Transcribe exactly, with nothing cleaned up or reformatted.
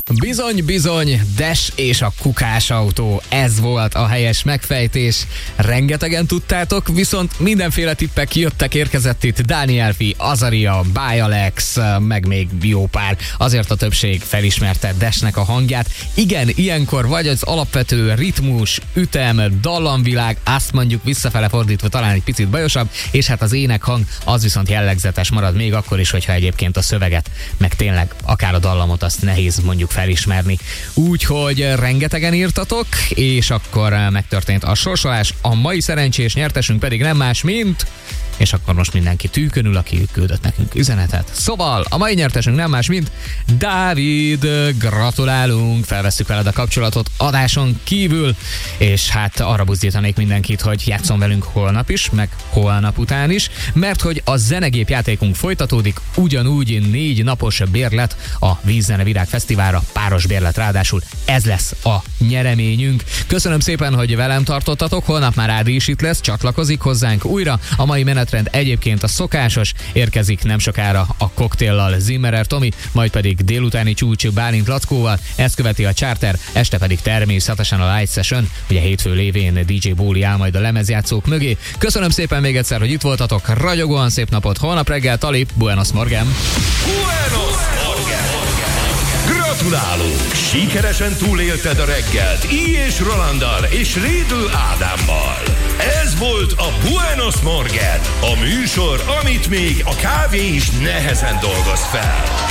Bizony, bizony, Dash és a kukás autó, ez volt a helyes megfejtés. Rengetegen tudtátok, viszont mindenféle tippek jöttek, érkezett itt Dánielfi, Azaria, Bájalex, meg még jó pár. Azért a többség felismerte Dashnek a hangját. Igen, ilyenkor vagy az alapvető ritmus, ütem, dallamvilág, azt mondjuk visszafele fordítva talán egy picit bajosabb, és hát az énekhang az viszont jellegzetes marad még akkor is, hogyha egyébként a szöveget, meg tényleg akár a dallamot azt nehéz mondjuk felismerni. Úgyhogy rengetegen írtatok, és akkor megtörtént a sorsolás. A mai szerencsés nyertesünk pedig nem más, mint... És akkor most mindenki tűkönül, aki küldött nekünk üzenetet. Szóval a mai nyertesünk nem más, mint Dávid. Gratulálunk, felvesszük veled a kapcsolatot adáson kívül, és hát arra buzdítanék mindenkit, hogy játszon velünk holnap is, meg holnap után is, mert hogy a zenegép játékunk folytatódik, ugyanúgy négy napos bérlet a Vízzene Virág Fesztiválra, páros bérlet ráadásul, ez lesz a nyereményünk. Köszönöm szépen, hogy velem tartottatok, holnap már Ádi is itt lesz, csatlakozik hozzánk újra. A mai menetrend egyébként a szokásos, érkezik nem sokára a koktéllal Zimmerer Tomi, majd pedig délutáni csúcs Bálint Lackóval, ezt követi a Charter, este pedig természetesen a Light Session, ugye hétfő lévén dé dzsé Bóli áll majd a lemezjátszók mögé. Köszönöm szépen még egyszer, hogy itt voltatok, ragyogóan szép napot, holnap reggel Tali, Buenos Morgen! Buenos Morgen! Gratulálunk! Sikeresen túlélted a reggelt Í és Rolanddal és Rédl Ádámmal. Ez volt a Buenos Morgen, a műsor, amit még a kávé is nehezen dolgoz fel.